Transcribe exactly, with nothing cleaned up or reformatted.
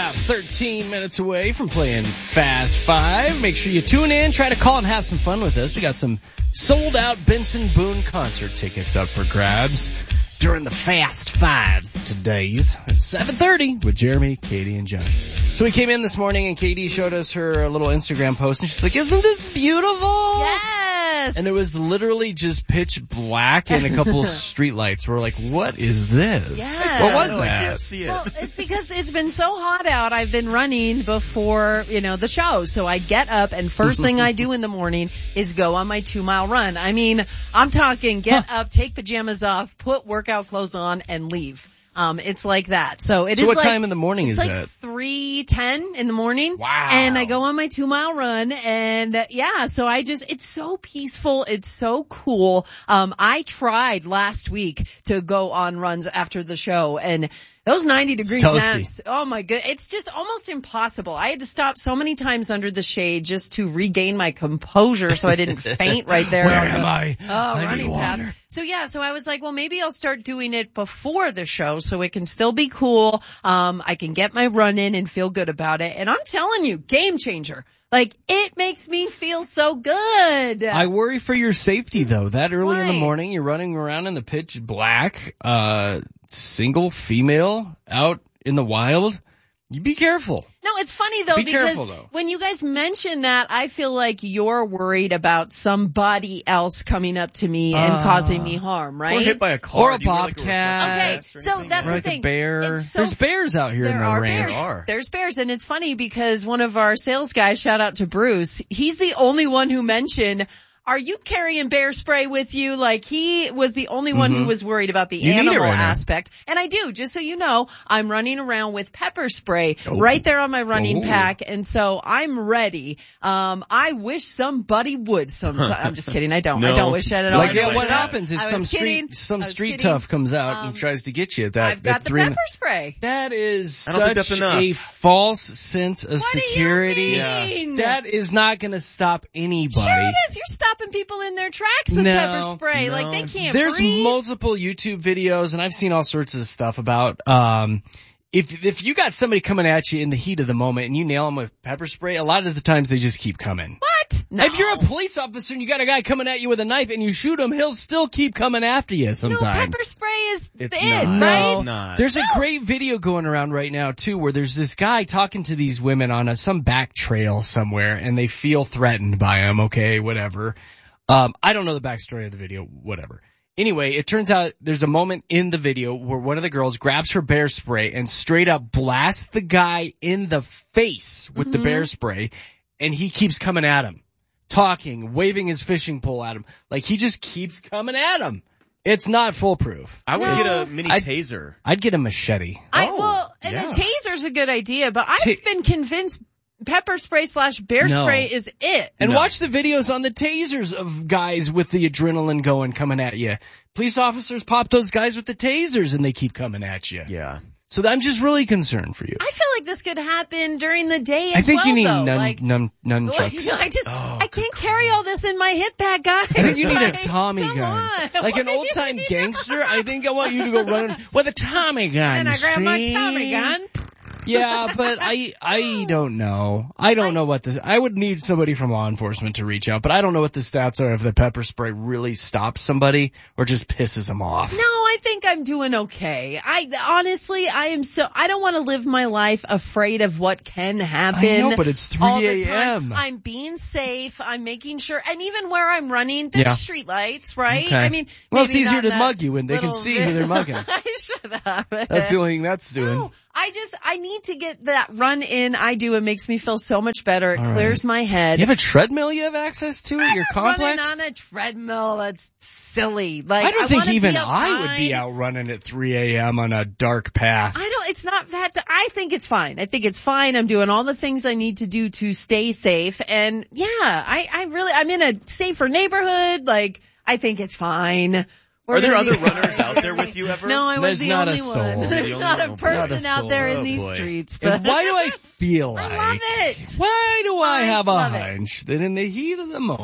about thirteen minutes away from playing Fast Five. Make sure you tune in, try to call and have some fun with us. We got some sold out Benson Boone concert tickets up for grabs during the Fast Fives today's at seven thirty with Jeremy, Katie, and John. So we came in this morning and Katie showed us her little Instagram post and she's like, isn't this beautiful? Yes. And it was literally just pitch black and a couple of street lights. We're like, what is this? Yes. What was no, that? I can't see it. Well, it's because it's been so hot out. I've been running before, you know, the show. So I get up and first thing I do in the morning is go on my two mile run. I mean, I'm talking get up, take pajamas off, put workout clothes on and leave. Um, it's like that. So it so is what like, time in the morning it's is like that? three ten in the morning. Wow. And I go on my two mile run and uh, yeah, so I just, it's so peaceful. It's so cool. Um, I tried last week to go on runs after the show and those ninety degree temps, oh my god, it's just almost impossible. I had to stop so many times under the shade just to regain my composure so I didn't faint right there. Where on am the, I? Oh, I running need water. path. So yeah, so I was like, well, maybe I'll start doing it before the show so it can still be cool. Um, I can get my run in and feel good about it. And I'm telling you, game changer. Like, it makes me feel so good. I worry for your safety though. That early in the Why? morning, you're running around in the pitch black, uh, single female out in the wild. You be careful. No, it's funny though, Be because careful, though. when you guys mention that, I feel like you're worried about somebody else coming up to me and Uh, causing me harm, right? Or hit by a car. Or a Do you wear, like, bobcat. Okay, reflective vest or so anything? that's Or the like thing. a bear. It's so There's bears out here in There the are range. bears. There are. There's bears, and it's funny because one of our sales guys, shout out to Bruce, he's the only one who mentioned, are you carrying bear spray with you? Like, he was the only one Mm-hmm. who was worried about the You need it animal right now. aspect. And I do, just so you know, I'm running around with pepper spray Oh. right there on my running Oh. pack, and so I'm ready. Um, I wish somebody would sometime. I'm just kidding, I don't. I No. don't wish that at all. Like, I yeah, don't what wish that. happens if I some was street, kidding. some I was street kidding. tough comes out Um, and tries to get you at that, I've got at the three in pepper spray. That is I don't think such that's enough. a false sense of What do you security. mean? That is not going to stop anybody. Sure it is. You're stopping people in their tracks with No, pepper spray. no. Like, they can't There's breathe. multiple YouTube videos, and I've seen all sorts of stuff about um if if you got somebody coming at you in the heat of the moment and you nail them with pepper spray, a lot of the times they just keep coming. What? No. If you're a police officer and you got a guy coming at you with a knife and you shoot him, he'll still keep coming after you No, sometimes. pepper spray is It's it, not. right? It's not. There's a great video going around right now too where there's this guy talking to these women on a, some back trail somewhere and they feel threatened by him, okay, whatever. Um, I don't know the backstory of the video, whatever. Anyway, it turns out there's a moment in the video where one of the girls grabs her bear spray and straight up blasts the guy in the face with Mm-hmm. the bear spray, and he keeps coming at him, talking, waving his fishing pole at him. Like, he just keeps coming at him. It's not foolproof. I would No. get a mini I- taser. I'd get a machete. I, Oh, well, and yeah. a taser's a good idea, but I've Ta- been convinced pepper spray slash bear No. spray is it. And No. watch the videos on the tasers of guys with the adrenaline going, coming at you. Police officers pop those guys with the tasers and they keep coming at you. Yeah. So I'm just really concerned for you. I feel like this could happen during the day as I think well, you need though. nun, like, nun, like, nunchucks. I just, Oh, I can't carry all this in my hip bag, guys. I think you need a Like, Tommy come gun. on. Like an What do old time you gangster, I think I want you to go running with a Tommy gun. And I grab my see? Tommy gun. Yeah, but I I don't know. I don't know what this. I would need somebody from law enforcement to reach out, but I don't know what the stats are if the pepper spray really stops somebody or just pisses them off. No, I think I'm doing okay. I honestly, I am so, I don't want to live my life afraid of what can happen. I know, but it's all three the time. a.m. I'm being safe. I'm making sure, and even where I'm running, there's Yeah. street lights, right? Okay. I mean, Well, it's maybe easier not to that mug you when they can little see bit. who they're mugging. Shut up. That's the only thing that's doing. No, I just, I need to get that run in. I do. It makes me feel so much better. It All clears right. my head. You have a treadmill you have access to at I'm your not complex? running on a treadmill. That's silly. Like, I don't think wanna even be I would be outside. out running at three a.m. on a dark path. I don't, it's not that, I think it's fine. I think it's fine. I'm doing all the things I need to do to stay safe. And yeah, I, I really, I'm in a safer neighborhood. Like, I think it's fine. We're Are there gonna other be- runners out there with you ever? No, I was There's the not a only soul. one. You're There's the not only a one. person Not a out there soul. in these Oh, boy. streets. And But why do I feel like? I love it. Why do I I have a love it. hunch that in the heat of the moment,